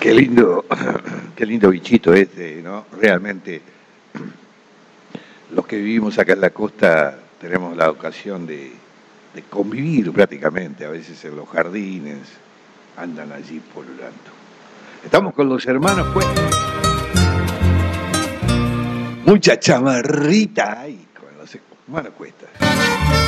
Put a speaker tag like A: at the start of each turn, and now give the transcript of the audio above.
A: qué lindo bichito este, ¿no? Realmente, los que vivimos acá en la costa tenemos la ocasión de convivir prácticamente, a veces en los jardines, andan allí polulando. Estamos con los hermanos Cuesta. Mucha chamarrita ahí con los hermanos Cuesta.